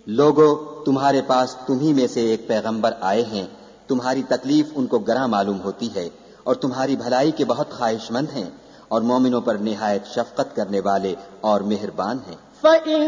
लोगो, तुम्हारे पास तुम्ही में से एक पैगंबर आए हैं, तुम्हारी तकलीफ उनको गरा मालूम होती है और तुम्हारी भलाई के बहुत ख्वाहिशमंद हैं और मोमिनों पर निहायत शफकत करने वाले और मेहरबान हैं।